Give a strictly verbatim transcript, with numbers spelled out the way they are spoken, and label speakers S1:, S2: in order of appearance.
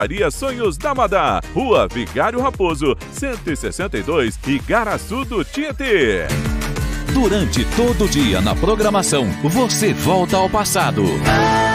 S1: Maria Sonhos da Madá, Rua Vigário Raposo, cento e sessenta e dois, Igaraçu do Tietê.
S2: Durante todo o dia na programação, você volta ao passado.